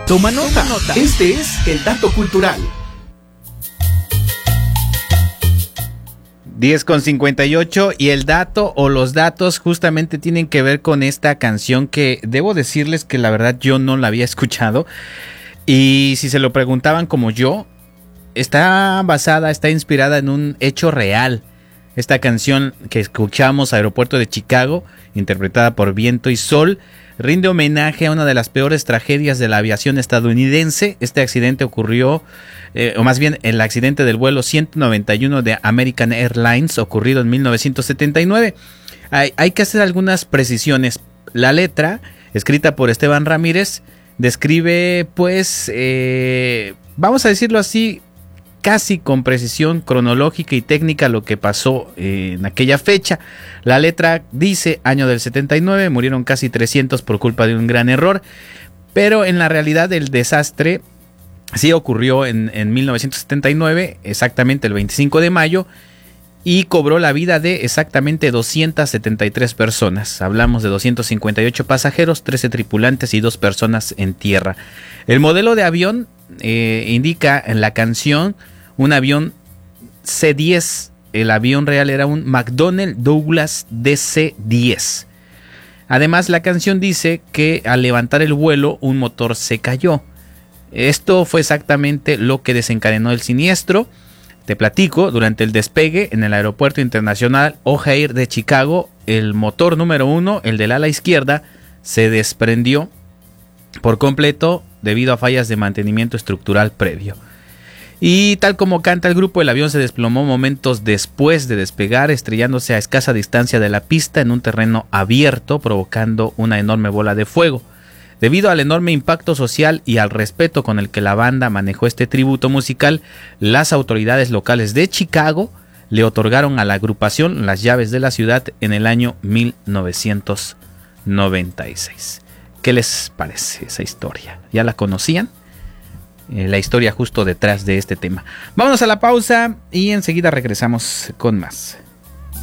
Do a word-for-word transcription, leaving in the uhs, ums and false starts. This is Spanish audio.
Toma nota. Toma nota. Este es el dato cultural. diez con cincuenta y ocho y el dato o los datos justamente tienen que ver con esta canción que debo decirles que la verdad yo no la había escuchado, y si se lo preguntaban como yo, está basada, está inspirada en un hecho real. Esta canción que escuchamos, Aeropuerto de Chicago, interpretada por Viento y Sol, rinde homenaje a una de las peores tragedias de la aviación estadounidense. Este accidente ocurrió, eh, o más bien el accidente del vuelo ciento noventa y uno de American Airlines, ocurrido en mil novecientos setenta y nueve. Hay, hay que hacer algunas precisiones. La letra, escrita por Esteban Ramírez, describe, pues, eh, vamos a decirlo así, casi con precisión cronológica y técnica lo que pasó eh, en aquella fecha. La letra dice, año del setenta y nueve, murieron casi trescientos por culpa de un gran error, pero en la realidad el desastre sí ocurrió en, en mil novecientos setenta y nueve, exactamente el veinticinco de mayo, y cobró la vida de exactamente doscientas setenta y tres personas. Hablamos de doscientos cincuenta y ocho pasajeros, trece tripulantes y dos personas en tierra. El modelo de avión eh, indica en la canción un avión C diez. El avión real era un McDonnell Douglas D C diez. Además, la canción dice que al levantar el vuelo un motor se cayó. Esto fue exactamente lo que desencadenó el siniestro. Te platico, durante el despegue en el Aeropuerto Internacional O'Hare de Chicago, el motor número uno, el del ala izquierda, se desprendió por completo debido a fallas de mantenimiento estructural previo. Y tal como canta el grupo, el avión se desplomó momentos después de despegar, estrellándose a escasa distancia de la pista en un terreno abierto, provocando una enorme bola de fuego. Debido al enorme impacto social y al respeto con el que la banda manejó este tributo musical, las autoridades locales de Chicago le otorgaron a la agrupación las llaves de la ciudad en el año mil novecientos noventa y seis. ¿Qué les parece esa historia? ¿Ya la conocían? Eh, la historia justo detrás de este tema. Vámonos a la pausa y enseguida regresamos con más.